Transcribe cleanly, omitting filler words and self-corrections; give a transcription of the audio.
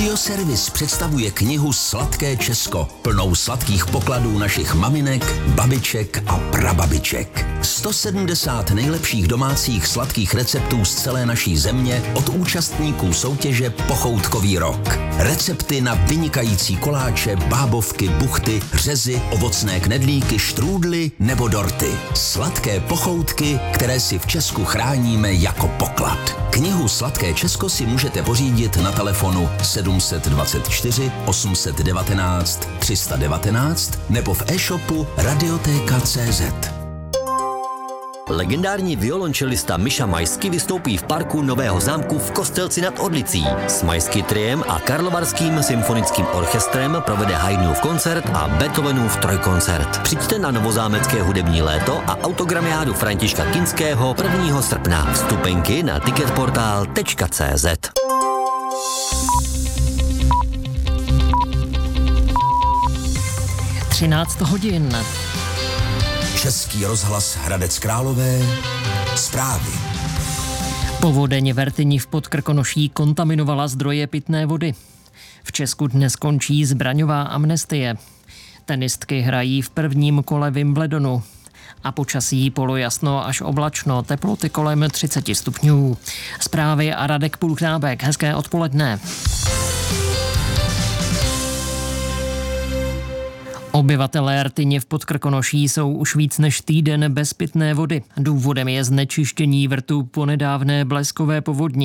Radioservis představuje knihu Sladké Česko, plnou sladkých pokladů našich maminek, babiček a prababiček. 170 nejlepších domácích sladkých receptů z celé naší země od účastníků soutěže Pochoutkový rok. Recepty na vynikající koláče, bábovky, buchty, řezy, ovocné knedlíky, štrůdly nebo dorty. Sladké pochoutky, které si v Česku chráníme jako poklad. Knihu Sladké Česko si můžete pořídit na telefonu 724 819 319 nebo v e-shopu Radioteka.cz. Legendární violončelista Miša Majský vystoupí v parku Nového zámku v Kostelci nad Orlicí. S Majský triem a Karlovarským symfonickým orchestrem provede Haydnův koncert a Beethovenův trojkoncert. Přijďte na novozámecké hudební léto a autogramiádu Františka Kinského 1. srpna. Vstupenky na ticketportal.cz. Třináct hodin. Český rozhlas Hradec Králové. Zprávy. Povodeň Vertyni v Podkrkonoší kontaminovala zdroje pitné vody. V Česku dnes končí zbraňová amnestie. Tenistky hrají v prvním kole Wimbledonu. A počasí polojasno až oblačno, teploty kolem 30 stupňů. Zprávy a Radek Půlknábek. Hezké odpoledne. Obyvatelé Rtyně v Podkrkonoší jsou už víc než týden bez pitné vody. Důvodem je znečištění vrtu po nedávné bleskové povodni.